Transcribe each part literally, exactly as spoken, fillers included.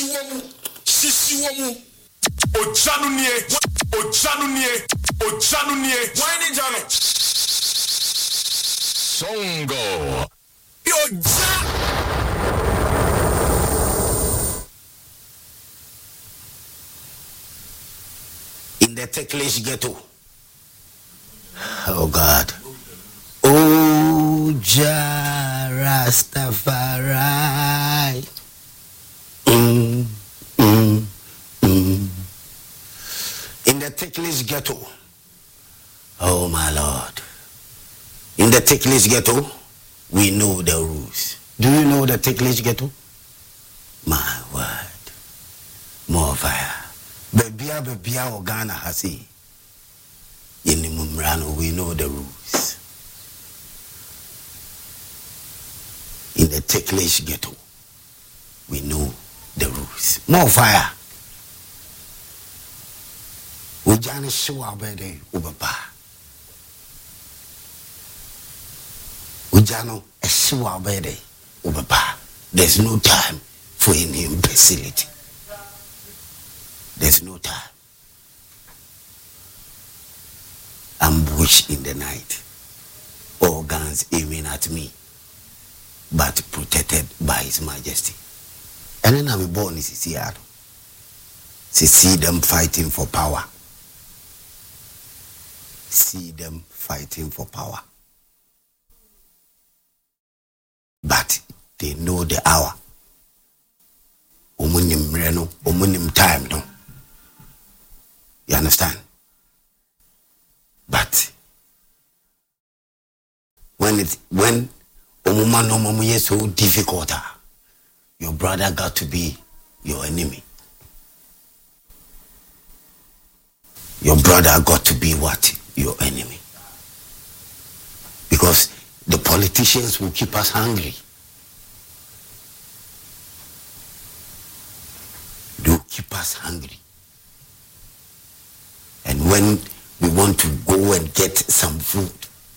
Shishiwamu, Shishiwamu, Ojanunie, Ojanunie, Ojanunie, Wine Jano. Songo. Yoja. In the Teklish ghetto. Oh God. Oh Jah Rastafari. Mm, mm, mm. In the Teklish ghetto. Oh my Lord. In the Teklish ghetto, we know the rules. Do you know the Teklish ghetto? My word. More fire. Bebia bebia Ogana hasi. In the Mumrano, we know the rules. In the Teklish ghetto, we know the rules. More fire. We just show our bed ubaba. We just show our bed ubaba. There's no time for any imbecility. There's no time. Ambush in the night. All guns aiming at me, but protected by His Majesty. And then I'm born in Seattle. See them fighting for power. See them fighting for power. But they know the hour. Omunim reno, omunim time, no. You understand? But when it when omuma no momu is so difficult, your brother got to be your enemy. Your brother got to be what? Your enemy. Because the politicians will keep us hungry. They'll keep us hungry. And when we want to go and get some food,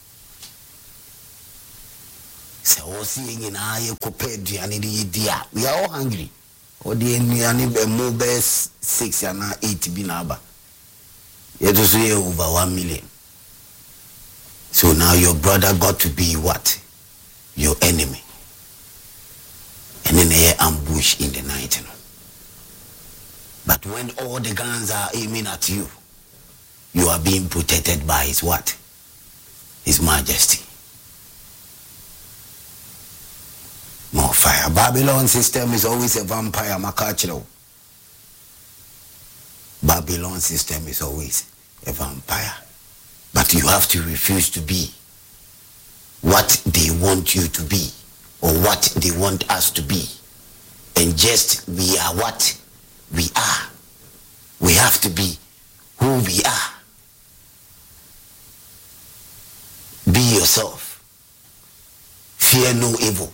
we are all hungry. Or the more six and eight binaba. It was over one million. So now your brother got to be what? Your enemy. And then they ambush in the night. You know? But when all the guns are aiming at you, you are being protected by His what? His Majesty. More fire. Babylon system is always a vampire, Makachiro. Babylon system is always a vampire. But you have to refuse to be what they want you to be, or what they want us to be. And just we are what we are. We have to be who we are. Be yourself. Fear no evil.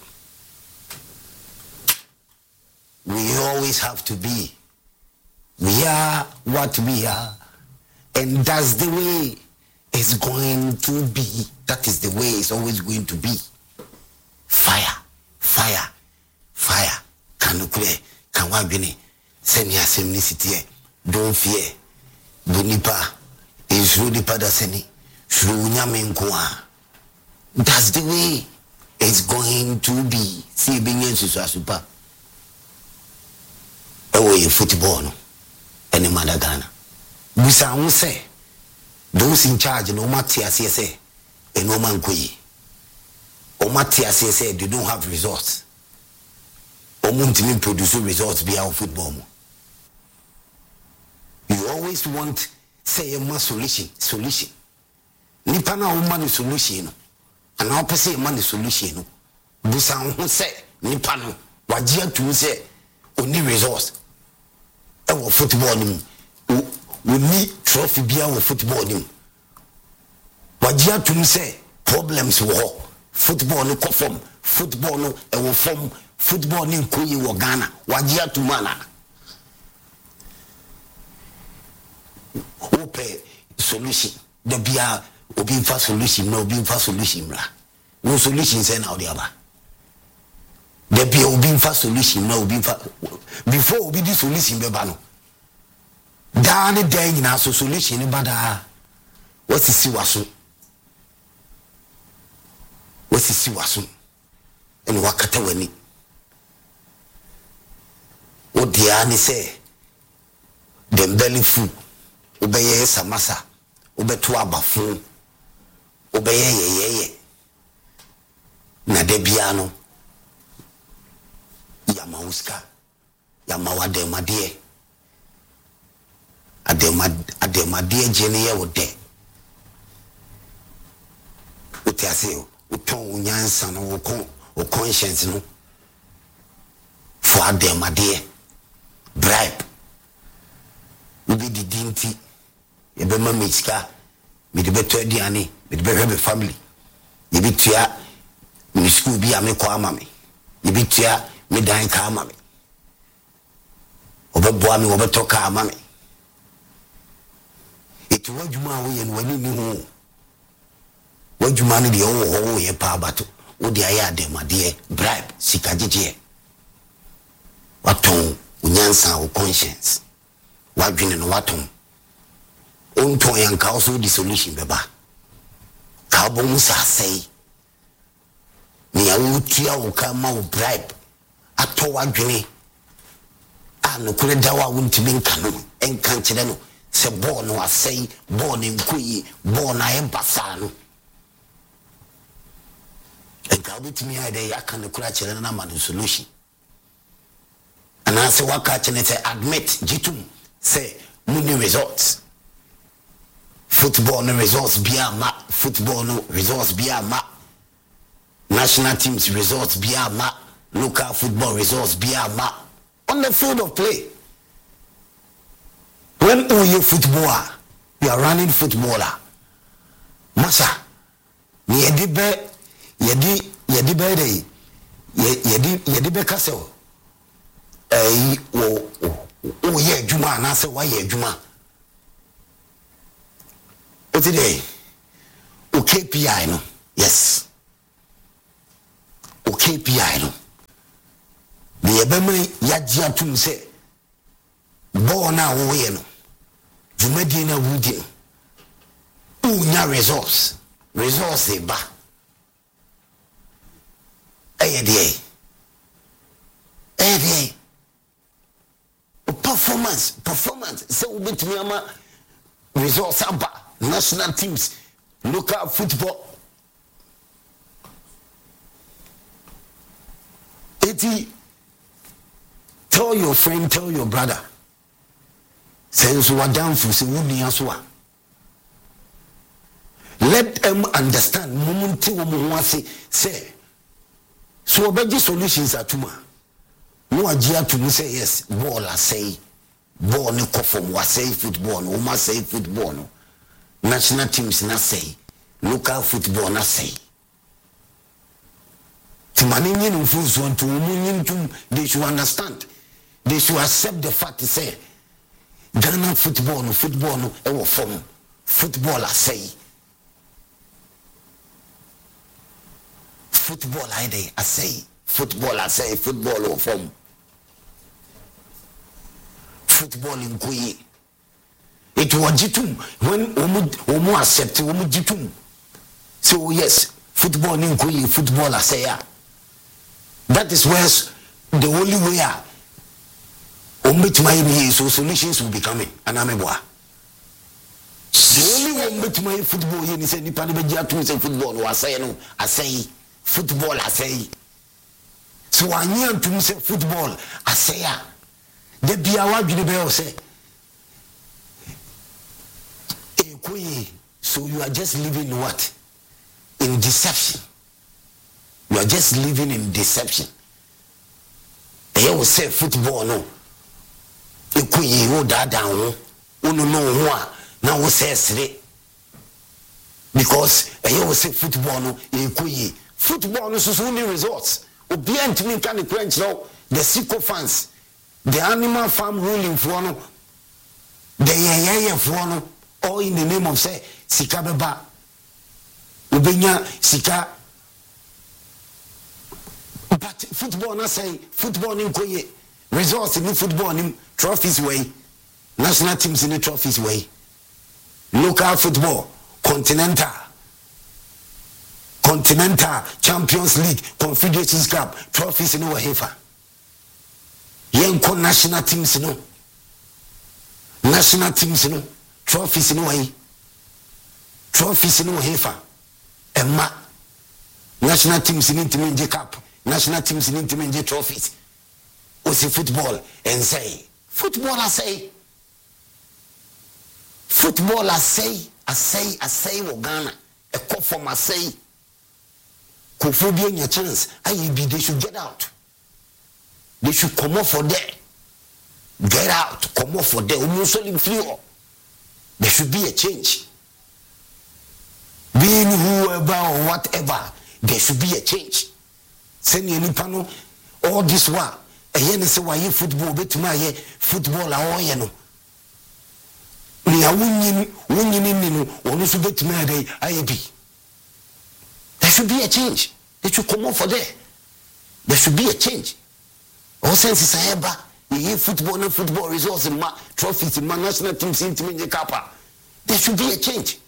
We always have to be. We are what we are. And that's the way it's going to be. That is the way it's always going to be. Fire. Fire. Fire. Kanukule. Kanwabini. Seni assembly city. Don't fear. Bunipa. Is Rudipa da seni. That's the way it's going to be. See, being in super. Away football, no. Any Madagana. Busa won't say. Those in charge, no matter C S A, and no man kui. O matter C S A, they don't have results. O muntimin produce results be our football. You always want say a more solution, solution. Nipana o money solution. And I'll say a money solution. Busa won't say Nipano. Wajia to say only results. Our football nim we need trophy be our football nim. Wajia to say problems war football no conform football no e will form football nim koyi wo Ghana wajia to mana ope solution the bia obi fa solution no obi fa solution ra no solution say na odi aba there be obi mfa solution na obi mfa before obi di solution be ba no da ne dan nyina so solution ne bada wasisi waso wasisi waso ene wakata wani odia ne se dembeli fu obeye samasa obeto abafo obeye yeyeye na de bia no yama uska yama wademade adema ademade jene ye wode utiase uton unyansa no ukon o conscience no for ademade bribe ubi di dinti ebe ma miska me de beto adiane me de be family ye bitua mi school bi ame kwa amame ye bitua me dan ka amame obeboa me obeto ka amame eti wadwuma wo ye no wani ni ho wadwuma ne de wo ho ye pa abato wo de aya ademade bribe sika jeje waton unyansa wo conscience wadwene no waton onto yanka also the solution beba ka bo musa sei ni awutia wo ka ma wo bribe ato wadwene ano kure dawa wuntimi nka no enka nkire no se bo no asei bo ne nkoyi bo na embasa no enka butimi ade yaka ne kura kire na ma solution ana se waka kire se admit jitum say muni results football no results bia ma football no results bia ma national teams results bia ma local football results bia ma on the field of play when you footballer you are running footballer masa ni yedi be yedi yedi be dey yedi yedi be kasel eh wo o ye adwuma na se wa ye adwuma o today o K P I no yes o K P I no the ebema yaji atum se bo na wo ye no dwumadi na wudi unya results results e ba eye dey eye dey performance performance so we bet me ama results aba national teams local football eti tell your friend tell your brother say so wadam fu se wuni aso let them understand mumunti wo mo ho ase say so obeji solutions atuma no agia to say yes ball I say ball ne kofom wa say football no ma say football no national teams na say local football na say timani nyi no fuzu onto munyin tum they should understand they should accept the fact to say Ghana football no football no e wo form football I say football I dey I say football I say football or form football in Kuyi it was jitum when omu omu accept omu jitum so yes football in Kuyi football I say yeah. That is where the only way are omu to my so solutions will be coming and I'm a boy the only way omu to my football here is any pan be say football no I say no I say football I say so I need to say football I say ya the be our be say so you are just living in what in deception you are just living in deception they will say football no ekuyi wo dada ho unu no ho a na wo say sire because they will say football no ekuyi football no so so any results obi antimi kan crunch now the sycophants the animal farm ruling for no the yeye for no all in the name of say sika beba obenya sika but but football na say football in koye results in football in trophies way national teams in the trophies way local football continental continental Champions League Confederations Cup trophies in our hefa yenko national teams no national teams no trophies in our trophies in our hefa emma national teams in Intiminje Cup national teams in Intiminje trophies osi football and say football I say football I say I say I say wo Ghana a call from I say Kofobi any chance I be they should get out they should come off for there get out come off for there almost only few there should be a change being whoever or whatever there should be a change send any panel all this while a yen say why football bet my football a you know ni a winning winning in no one so bet my day I be there should be a change they should come off for there there should be a change all sense is a eba you football and football results in ma trophies in ma national teams in Intiminje Cup there should be a change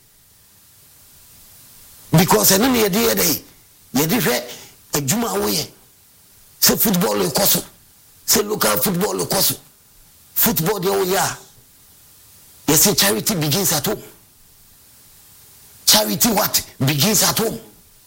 because I know the idea day you did a juma away say football in Koso say local football in Koso football the oh yeah you say charity begins at home charity what begins at home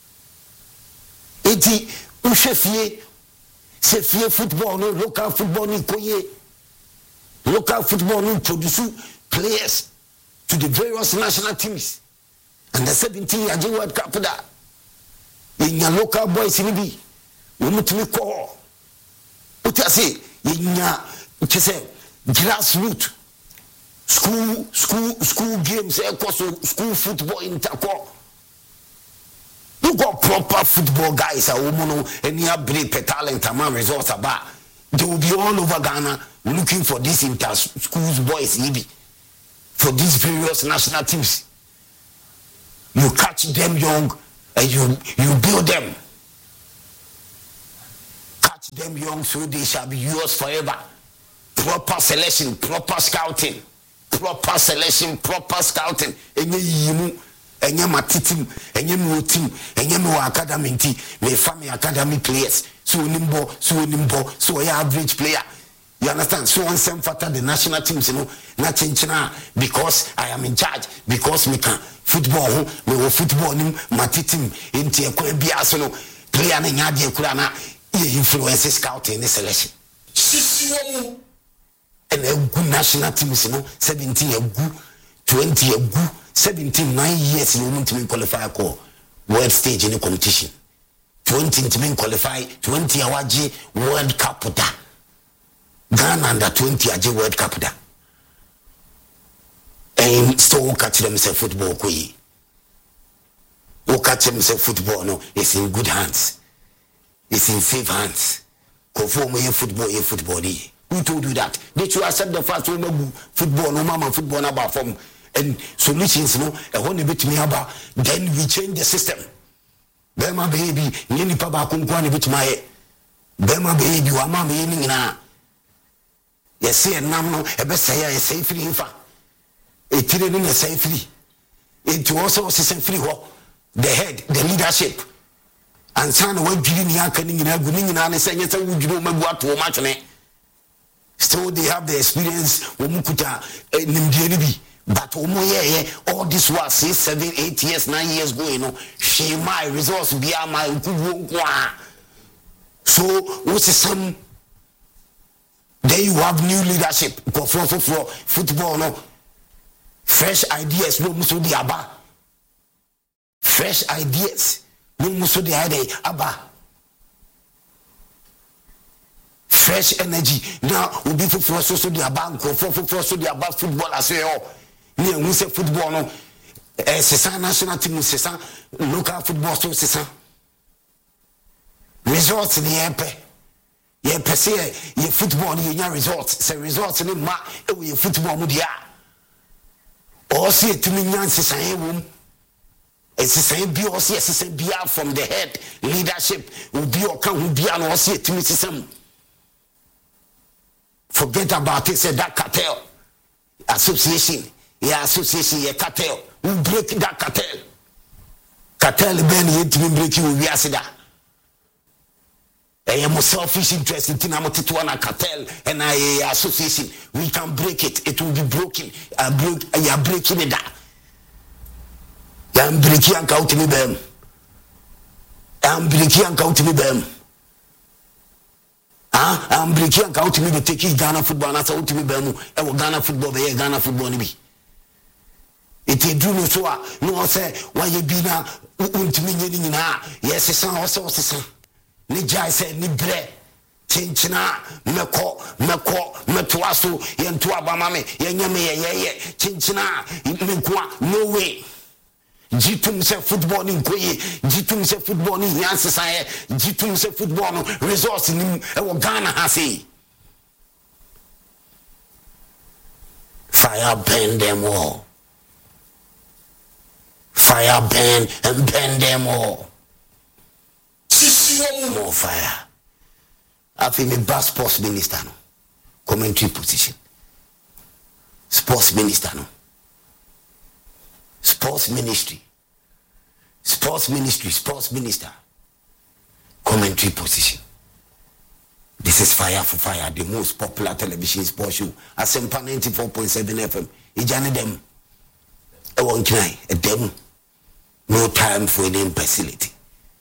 eti ushefie say fie football no local football ni koye local football no produce players to the various national teams and the seventeen year World Cup da in your local boys in be we mutumi call what I say in your say grassroots school school school games school football in Tako you got proper football guys a woman and you have great talent and results about they will be all over Ghana looking for these inter schools boys maybe for these various national teams you catch them young and you you build them catch them young so they shall be yours forever proper selection proper scouting proper selection proper scouting enye yimu enye matitim enye mu team enye mu academy team me family academy players so nimbo so nimbo so ya average player you understand so on some factor the national teams you know na chinchina because I am in charge because me can football me wo football nim matitim enti ekwa bia so no player na nya de kura na e influence scouting in selection sisi wo and a good national teams you know seventeen a good twenty a good seventeen nine years you want to qualify for world stage in the competition twenty to qualify twenty awaji World Cup da Ghana under twenty aje World Cup da and still catch them say football koyi o catch them say football no it's in good hands it's in safe hands conform your football your football dey. Who told you that? Did you accept the fact that football no mama football about from and solutions no a one bit me about then we change the system. Bema baby nyini pa ba kunkwa bit my Bema baby wa mama yini na yes say nam no e be say ya say free infa e tire no na say free it also say free ho the head the leadership and san wa dwiri ni aka ni nyina gu ni nyina ne say nyesa wudwiro magu ato ma twene. Still they have the experience Omukuta Nimdienibi but Omoye all this was six, seven, eight years, nine years ago, you know, she my results be my so what's the some there you have new leadership for for for football no fresh ideas no muso di aba fresh ideas no muso di ade aba fresh energy now we be for so so the bank for for for so the about football as well ni we say football no eh c'est national team c'est ça local football so c'est ça results ni epe ye pese ye football ni nya results c'est results ni ma e we football mu dia o see timi nya c'est ça e wo It's the same be also it's the same be from the head leadership will be or can will be and also to me system. Forget about it, say that cartel association, yeah, association, yeah, cartel. We break that cartel. Cartel ben yet to break you we are that. I am a selfish interest in Tinamotituana cartel and I association. We can break it, it will be broken. I break I am breaking it down. I'm breaking and count me them. I'm breaking and count me them. Ah, I'm breaking and count me the taking Ghana football and out to me them. I will Ghana football, the Ghana football. It is true, so no say why you be now. Yes, it's also son. Nija said, Nibre, Chinchina, Meko, Meko, Metuasu, Yentua Bamame, Yenyame, Ye, Chinchina, Mekwa, no way. Jitum se football in Koye, Jitum se football in Yansaye, Jitum se football resource in Ghana Hasi. Fire burn them all. Fire burn and burn them all. More fire. I feel me bad sports minister no. Commentary position. Sports minister no. Sports ministry. Sports ministry, sports minister. Commentary position. This is Fire for Fire, the most popular television sports show. Asempa ninety-four point seven F M. Ijane dem. E won krai, e dem. No time for any imbecility.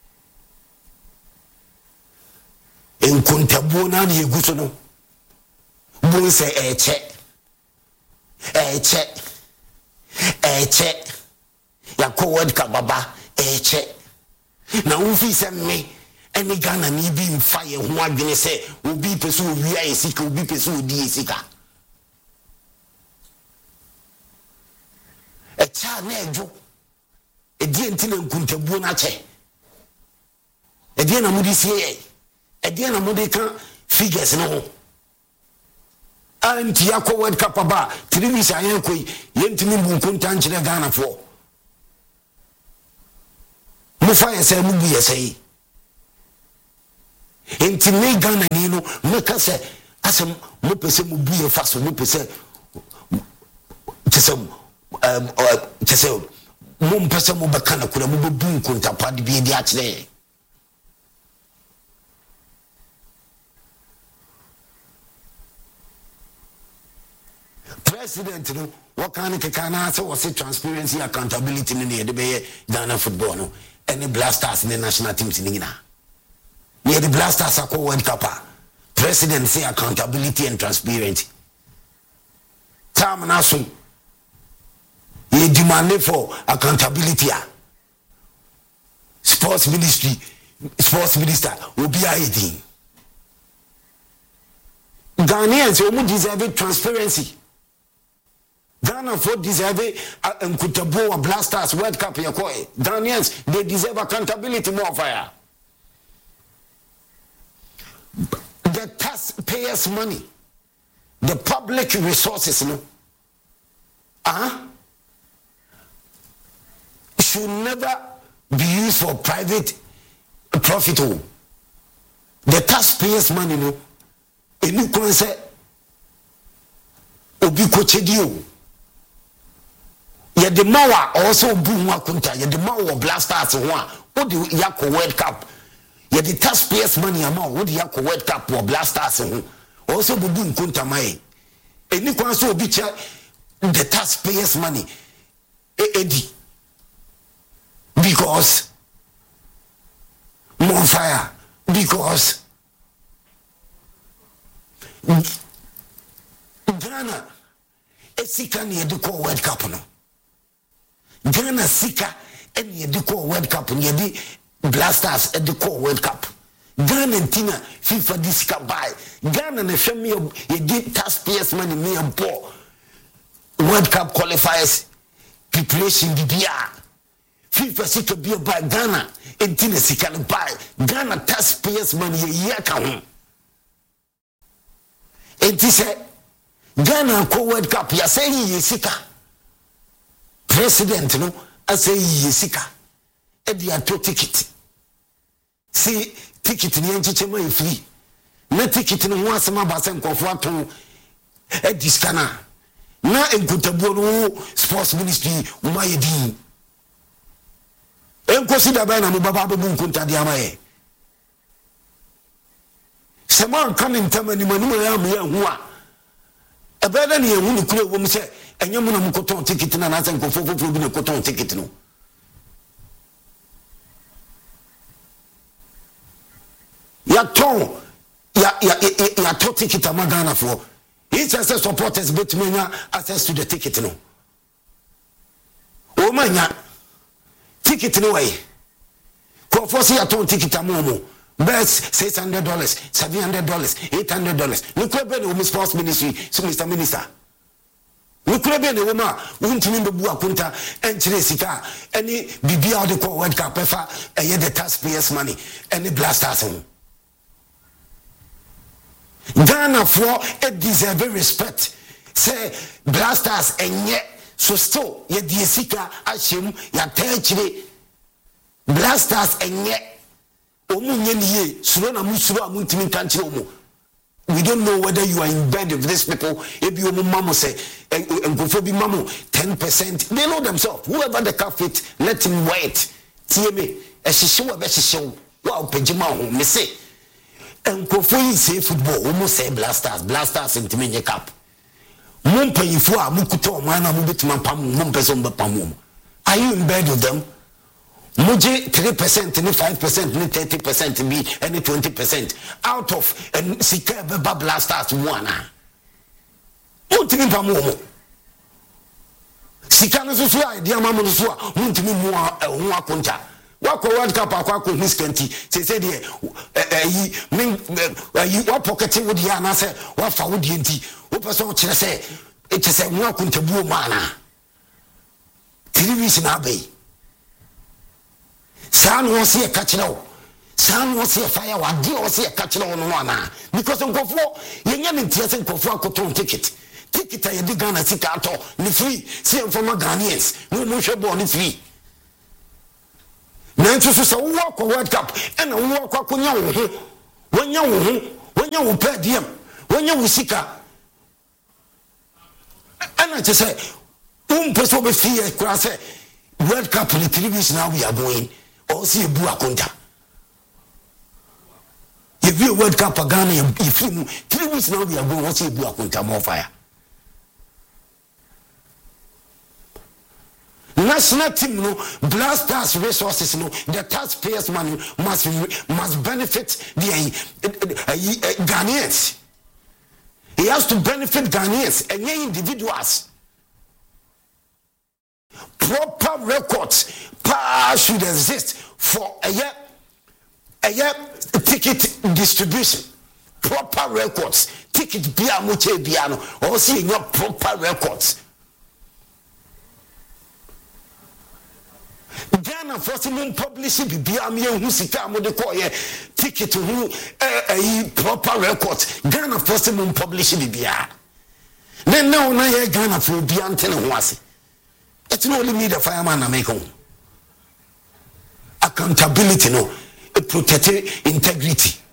In Kuntabuna ni gusono. Bun se eche. Eche. Eche. Ya ko World Cup baba eche. Na ufi se me any Ghana ni bi mfire ho adwene se obi peso wi ayesika obi peso odi esika. Echa na ejo. Edi entina Kuntabuna che. Edi na mudi sie Again, I'm going to figures no. And Yako World Cup about three weeks. I am going to Kuntan Ghana for Mufaya say, Mubi say. And to me, Ghana, you know, make us say, as a Mupese Mubi fast, Mupese to some, um, or to say, Mumpesa Mubakana could have moved Boom Kunta Padi be the actually. President, no, what kind of can say was transparency, accountability in the Ghana football, no, any blasters in the national teams in Ghana. Near the blasters are called World Cup. President say accountability and transparency. Time now, so you demand for accountability. Sports ministry, sports minister will be a thing. Ghanaians who deserve transparency. Ghana for deserve and Kutabo Blasters World Cup yakoi. Ghanaians they deserve accountability more fire. The taxpayers' money, the public resources, no, uh, should never be used for private profit. The taxpayers' money, no, and you can say, Obi Kochedio. Yet the Mawa also boom wakunta, yet the Mawa Blasters one, what do Yako World Cup? Yet the taxpayers' money amount, what the Yako World Cup or Blasters also boom kunta mai. And you can so be the taxpayers' money, Eddie. Because more fire, because Ghana, it's Sika near the core World Cup. No? Ghana Sika and near the core World Cup, near the Blasters at the core World Cup. Ghana and Tina, FIFA this Cup by Ghana and the family, you did taxpayers' money, me and poor World Cup qualifiers, preparation, the B R. FIFA Sika be by Ghana and Tina Sika by Ghana taxpayers' money, a year count. And he said, Ghana co World Cup, ya say ye sika. President no, I say ye sika. e dia to ticket si ticket ni enchiche ma free na ticket no ho asema ba se nkofo aton e diskana na enkutabuo no sports ministry uma yedi enkosi da ba na mo baba bu nkunta dia ma ye sema kan ntamani manu ya me hu a ebe da ne ehu ni kure wo mu se enye mu na mu koton ticket na na se nkofo foforo bi na koton ticket no ya ton ya ya ya to ticket amagana for each as supporters bet menya access to the ticket no o manya ticket no way ko force ya ton ticket amomo best six hundred dollars seven hundred dollars eight hundred dollars ni ko be no sports ministry so Mister Minister ni ko be no ma wuntimi be bu akunta enchire sika any bibia de ko World Cup efa eye the taxpayers money any blasters on Ghana for a deserve respect. Say blasters and yet so still ye diesika ashim ya techre blasters and yet omu nye suro na musuro amuntimi kanche omu. We don't know whether you are in bed with these people. Ebi omu mamo say enkofo bi mamo ten percent. They know themselves. Whoever the car fit, let him wait. Tie me e hihye wo be hihye wo wa opejima ho me say enkofo yi say football almost say blasters blasters intimenye cap mumpa yifu a mukuto o man na mubetima pam mumpa so mbapam. Are you in bed with them? Muji three percent ni five percent ni thirty percent be any twenty percent out of and sika beba blasters one muntimi pam mo sika no so so idea mamu no so a muntimi mu ho akonta wako World Cup akwa ko hiskanti se se de eh min eh wa pocket wo dia na se wa fa wo die nti wo pese wo kire se e kire se wo akontabuo mana television abai san wo se ka kire wo san wo se fire wa de wo se ka kire wo no ana because nkofo yenya ne ntia se nkofo akoton ticket ticket ya de Ghana sika ato ni free se informa Ghanaians no mo hwe bo ni free nanso so so wo ko World Cup ena wo ko akonya wo ho wonya wo ho wonya wo padium wonya wo sika ana che say um peso be fie kura say World Cup ni television now we are going or see bu akonta if you World Cup Ghana if you television now we are going or see bu akonta more fire. National team no blasters resources no the taxpayers money must must benefit the uh, uh, uh, Ghanaians. He has to benefit Ghanaians and individuals. Proper records pa should exist for a year a year ticket distribution. Proper records ticket bia muche biano or see your proper records. Ghana force him publishing bibia me hu sika mo de call ye ticket hu eh proper records Ghana force him publishing bibia then now na ye Ghana for bia antene ho ase it's not only me the fireman na make accountability no it protect integrity